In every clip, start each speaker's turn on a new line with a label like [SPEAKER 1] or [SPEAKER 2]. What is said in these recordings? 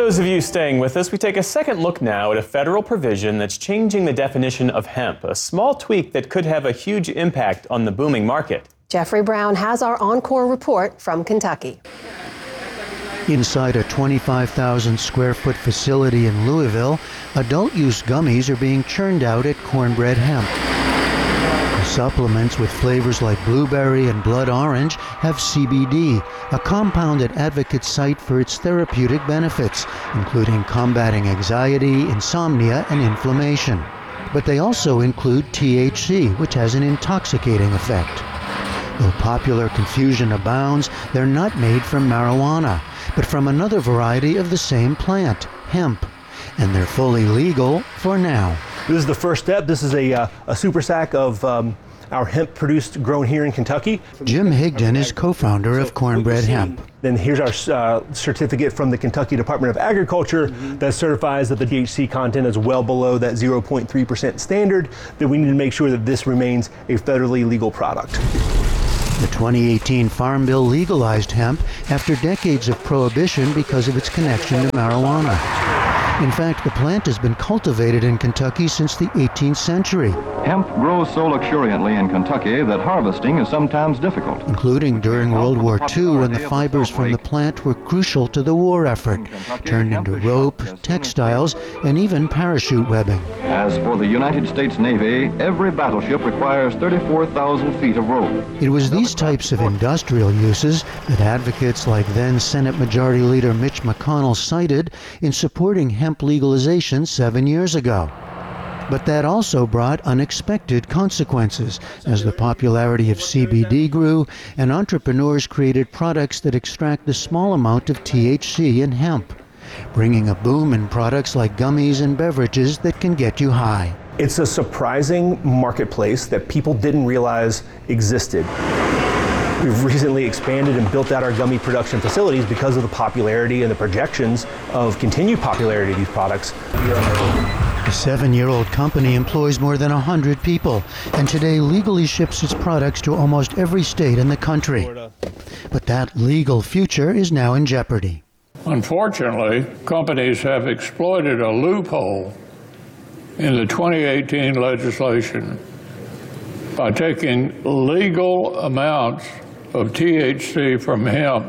[SPEAKER 1] those of you staying with us, we take a second look now at a federal provision that's changing the definition of hemp, a small tweak that could have a huge impact on the booming market.
[SPEAKER 2] Jeffrey Brown has our encore report from Kentucky.
[SPEAKER 3] Inside a 25,000 square foot facility in Louisville, adult-use gummies are being churned out at Cornbread Hemp. The supplements with flavors like blueberry and blood orange have CBD, a compound that advocates cite for its therapeutic benefits, including combating anxiety, insomnia, and inflammation. But they also include THC, which has an intoxicating effect. Though popular confusion abounds, they're not made from marijuana, but from another variety of the same plant, hemp. And they're fully legal for now.
[SPEAKER 4] This is the first step. This is a super sack of our hemp produced, grown here in Kentucky.
[SPEAKER 3] Jim Higdon is co-founder of Cornbread Hemp.
[SPEAKER 4] Then here's our certificate from the Kentucky Department of Agriculture that certifies that the THC content is well below that 0.3% standard, that we need to make sure that this remains a federally legal product.
[SPEAKER 3] The 2018 Farm Bill legalized hemp after decades of prohibition because of its connection to marijuana. In fact, the plant has been cultivated in Kentucky since the 18th century.
[SPEAKER 5] Hemp grows so luxuriantly in Kentucky that harvesting is sometimes difficult.
[SPEAKER 3] Including during World War II, when the fibers from the plant were crucial to the war effort, turned into rope, textiles, and even parachute webbing.
[SPEAKER 5] As for the United States Navy, every battleship requires 34,000 feet of rope.
[SPEAKER 3] It was these types of industrial uses that advocates like then Senate Majority Leader Mitch McConnell cited in supporting hemp legalization 7 years ago. But that also brought unexpected consequences as the popularity of CBD grew and entrepreneurs created products that extract the small amount of THC in hemp, bringing a boom in products like gummies and beverages that can get you high.
[SPEAKER 4] It's a surprising marketplace that people didn't realize existed. We've recently expanded and built out our gummy production facilities because of the popularity and the projections of continued popularity of these products.
[SPEAKER 3] The 7-year-old company employs more than 100 people and today legally ships its products to almost every state in the country. But that legal future is now in jeopardy.
[SPEAKER 6] Unfortunately, companies have exploited a loophole in the 2018 legislation by taking legal amounts of THC from hemp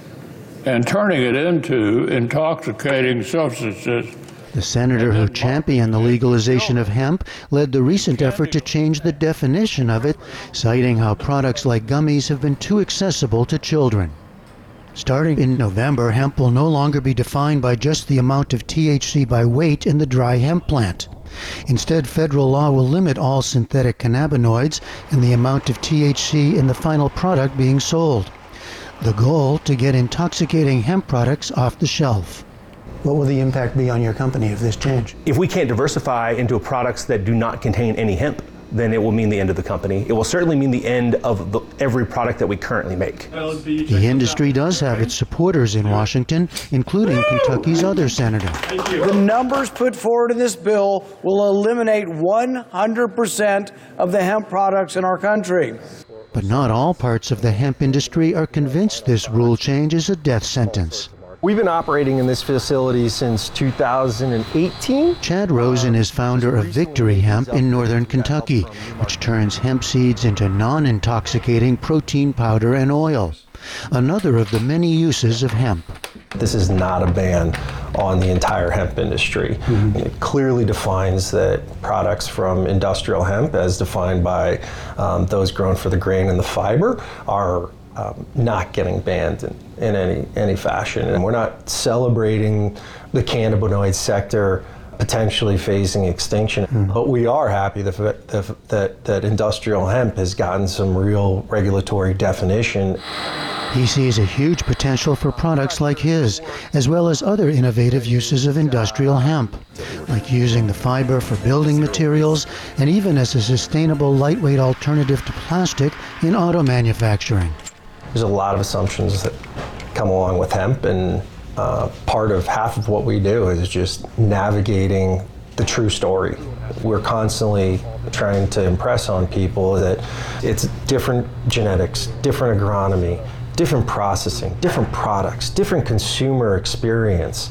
[SPEAKER 6] and turning it into intoxicating substances.
[SPEAKER 3] The senator who championed the legalization of hemp led the recent effort to change the definition of it, citing how products like gummies have been too accessible to children. Starting in November, hemp will no longer be defined by just the amount of THC by weight in the dry hemp plant. Instead, federal law will limit all synthetic cannabinoids and the amount of THC in the final product being sold. The goal, to get intoxicating hemp products off the shelf. What will the impact be on your company of this change?
[SPEAKER 4] If we can't diversify into products that do not contain any hemp, then it will mean the end of the company. It will certainly mean the end of every product that we currently make.
[SPEAKER 3] The industry does have its supporters in Washington, including Kentucky's other senator.
[SPEAKER 7] The numbers put forward in this bill will eliminate 100% of the hemp products in our country.
[SPEAKER 3] But not all parts of the hemp industry are convinced this rule change is a death sentence.
[SPEAKER 8] We've been operating in this facility since 2018.
[SPEAKER 3] Chad Rosen is founder of Victory Hemp in northern Kentucky, which turns hemp seeds into non-intoxicating protein powder and oil, another of the many uses of hemp.
[SPEAKER 8] This is not a ban on the entire hemp industry. It clearly defines that products from industrial hemp, as defined by those grown for the grain and the fiber, are not getting banned in any fashion. And we're not celebrating the cannabinoid sector potentially facing extinction. But we are happy that industrial hemp has gotten some real regulatory definition.
[SPEAKER 3] He sees a huge potential for products like his, as well as other innovative uses of industrial hemp, like using the fiber for building materials and even as a sustainable lightweight alternative to plastic in auto manufacturing.
[SPEAKER 8] There's a lot of assumptions that come along with hemp, and half of what we do is just navigating the true story. We're constantly trying to impress on people that it's different genetics, different agronomy, different processing, different products, different consumer experience.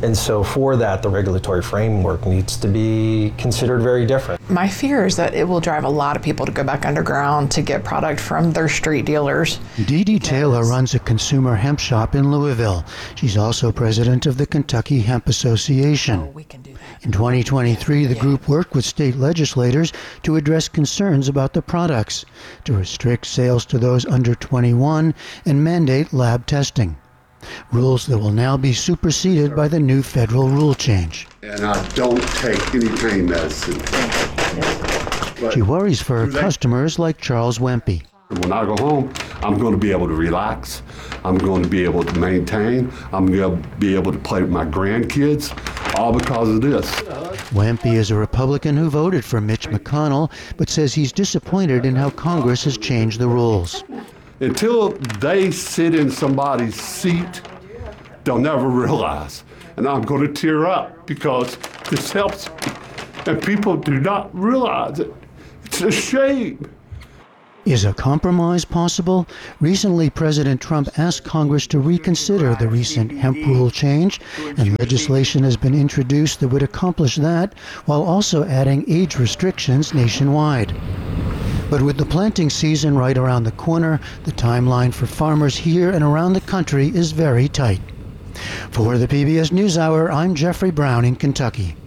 [SPEAKER 8] And so for that, the regulatory framework needs to be considered very different.
[SPEAKER 9] My fear is that it will drive a lot of people to go back underground to get product from their street dealers.
[SPEAKER 3] Dee Dee Taylor runs a consumer hemp shop in Louisville. She's also president of the Kentucky Hemp Association. In 2023, the group worked with state legislators to address concerns about the products, to restrict sales to those under 21 and mandate lab testing. Rules that will now be superseded by the new federal rule change.
[SPEAKER 10] And I don't take any pain medicine.
[SPEAKER 3] She worries for her customers like Charles Wempy.
[SPEAKER 10] When I go home, I'm going to be able to relax. I'm going to be able to maintain. I'm going to be able to play with my grandkids, all because of this.
[SPEAKER 3] Wempy is a Republican who voted for Mitch McConnell, but says he's disappointed in how Congress has changed the rules.
[SPEAKER 10] Until they sit in somebody's seat, they'll never realize. And I'm going to tear up because this helps me. And people do not realize it. It's a shame.
[SPEAKER 3] Is a compromise possible? Recently, President Trump asked Congress to reconsider the recent hemp rule change, and legislation has been introduced that would accomplish that while also adding age restrictions nationwide. But with the planting season right around the corner, the timeline for farmers here and around the country is very tight. For the PBS NewsHour, I'm Jeffrey Brown in Kentucky.